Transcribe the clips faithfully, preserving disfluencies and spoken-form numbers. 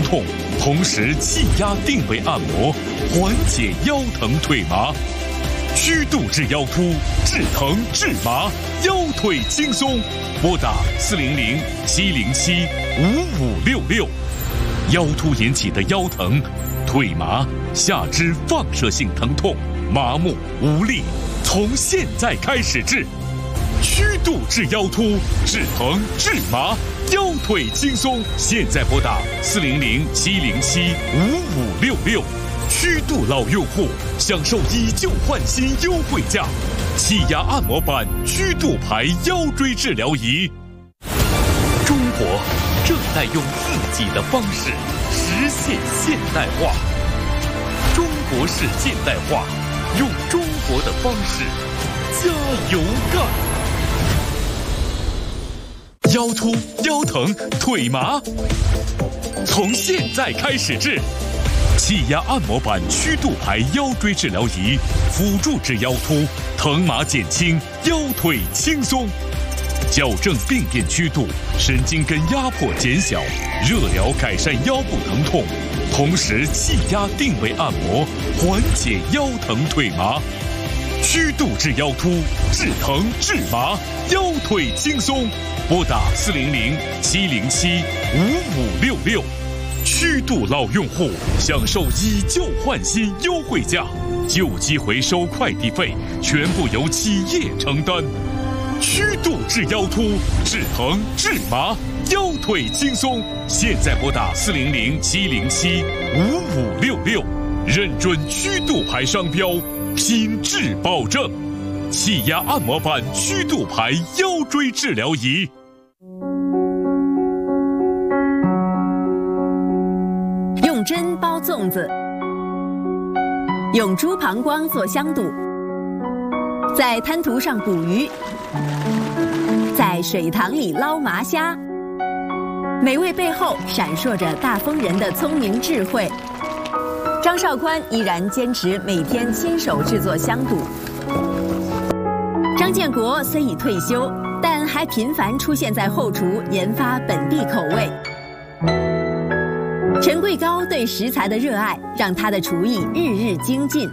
痛，同时气压定位按摩，缓解腰疼腿麻。虚度治腰突，治疼治麻，腰腿轻松。拨打四零零七零七五五六六。腰突引起的腰疼、腿麻、下肢放射性疼痛、麻木无力，从现在开始治。虚度治腰突，治疼治麻，腰腿轻松。现在拨打四零零七零七五五六六。虚度老用户享受以旧换新优惠价，气压按摩板虚度牌腰椎治疗仪。中国正在用自己的方式实现现代化，中国式现代化，用中国的方式加油干。腰突、腰疼、腿麻，从现在开始治。气压按摩板虚度牌腰椎治疗仪，辅助治腰突，疼麻减轻，腰腿轻松。矫正病变曲度，神经根压迫减小，热疗改善腰部疼痛，同时气压定位按摩，缓解腰疼腿麻。虚度治腰突，治疼治麻，腰腿轻松。拨打四零零七零七五五六六。虚度老用户享受以旧换新优惠价，旧机回收快递费全部由企业承担。虚度治腰突，治疼治麻，腰腿轻松。现在拨打四零零七零七五五六六，认准虚度牌商标，品质保证。气压按摩板虚度牌腰椎治疗仪。 用针包粽子，用猪膀胱做香肚，在滩涂上捕鱼，在水塘里捞麻虾。美味背后闪烁着大丰人的聪明智慧。张绍宽依然坚持每天亲手制作香肚。张建国虽已退休，但还频繁出现在后厨研发本地口味。陈贵高对食材的热爱，让他的厨艺日日精进。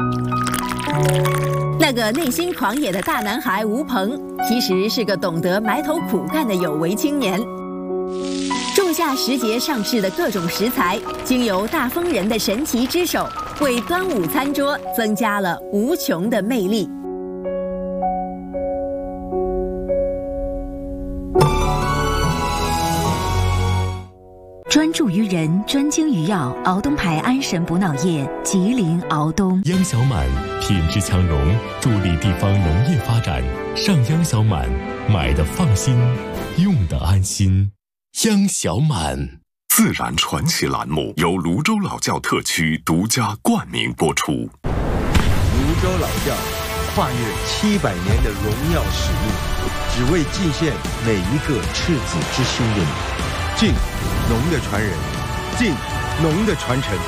那个内心狂野的大男孩吴鹏，其实是个懂得埋头苦干的有为青年。仲夏时节上市的各种食材，经由大丰人的神奇之手，为端午餐桌增加了无穷的魅力。 专注于人，专精于药，敖东牌安神补脑液，吉林敖东。 央小满品质强农，助力地方农业发展。上央小满，买的放心，用的安心。央小满自然传奇栏目由泸州老窖特区独家冠名播出。 泸州老窖跨越七百年的荣耀使命，只为祭献每一个赤子之心的你。敬农的传人，敬农的传承。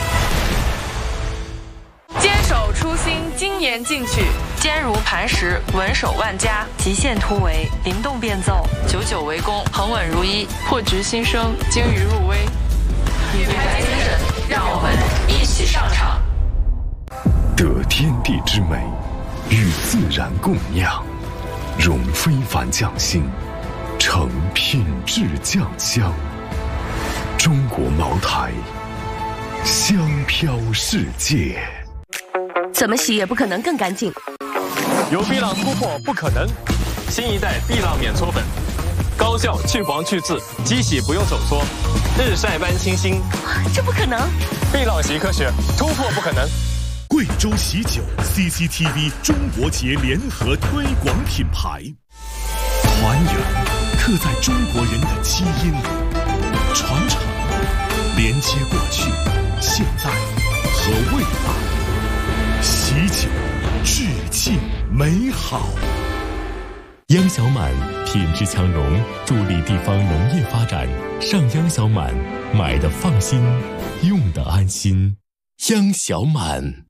坚守初心，精研进取，坚如磐石，稳守万家，极限突围，灵动变奏，久久为功，恒稳如一，破局新生，精于入微。女排精神，让我们一起上场。 得天地之美，与自然共酿，融非凡匠心，成品质酱香。中国茅台，香飘世界。 怎么洗也不可能更干净。 有碧浪突破不可能，新一代碧浪免搓粉，高效去黄去渍，机洗不用手搓，日晒般清新。 这不可能！ 碧浪洗科学，突破不可能。 贵州喜酒 C C T V 中国节联合推广品牌，还原刻在中国人的基因里，传承连接过去、现在和未来，喜酒致敬美好。 央小满品质强农，助力地方农业发展。上央小满，买的放心，用的安心。央小满。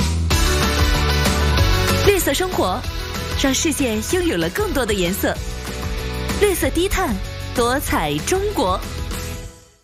绿色生活，让世界拥有了更多的颜色。绿色低碳，多彩中国。